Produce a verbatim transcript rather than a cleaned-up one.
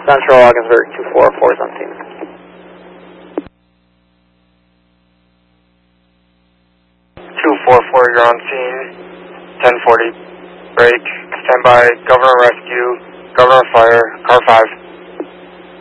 Central Ogdensburg two four four is on scene. two four four, you're on scene. ten forty. Break. Stand by. Governor Rescue. Governor Fire. Car five.